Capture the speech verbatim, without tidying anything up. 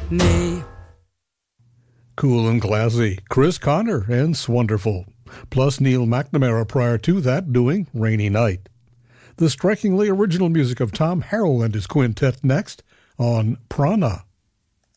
me. Cool and classy, Chris Connor and Swonderful, plus Neil McNamara prior to that doing Rainy Night. The strikingly original music of Tom Harrell and his quintet next on Prana.